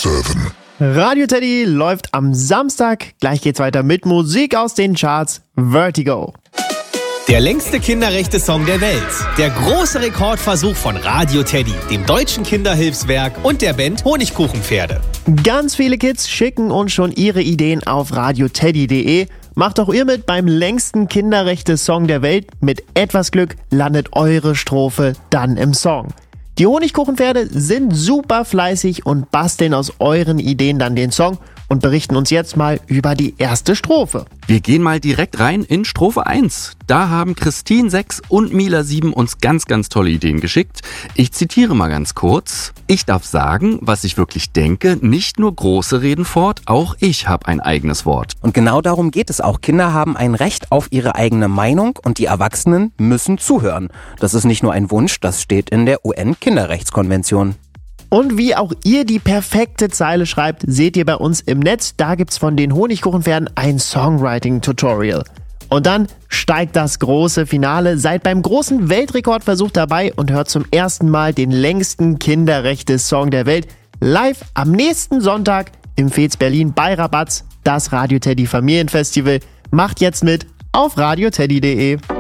7. Radio Teddy läuft am Samstag. Gleich geht's weiter mit Musik aus den Charts. Vertigo. Der längste Kinderrechte-Song der Welt. Der große Rekordversuch von Radio Teddy, dem deutschen Kinderhilfswerk und der Band Honigkuchenpferde. Ganz viele Kids schicken uns schon ihre Ideen auf radioteddy.de. Macht auch ihr mit beim längsten Kinderrechte-Song der Welt. Mit etwas Glück landet eure Strophe dann im Song. Die Honigkuchenpferde sind super fleißig und basteln aus euren Ideen dann den Song und berichten uns jetzt mal über die erste Strophe. Wir gehen mal direkt rein in Strophe 1. Da haben Christine 6 und Mila 7 uns ganz, ganz tolle Ideen geschickt. Ich zitiere mal ganz kurz. Ich darf sagen, was ich wirklich denke, nicht nur Große reden fort, auch ich habe ein eigenes Wort. Und genau darum geht es auch. Kinder haben ein Recht auf ihre eigene Meinung und die Erwachsenen müssen zuhören. Das ist nicht nur ein Wunsch, das steht in der UN-Kinderrechtskonvention. Und wie auch ihr die perfekte Zeile schreibt, seht ihr bei uns im Netz. Da gibt's von den Honigkuchenpferden ein Songwriting-Tutorial. Und dann steigt das große Finale. Seid beim großen Weltrekordversuch dabei und hört zum ersten Mal den längsten Kinderrechte-Song der Welt live am nächsten Sonntag im Fez Berlin bei Rabatz, das Radio Teddy Familienfestival. Macht jetzt mit auf radioteddy.de.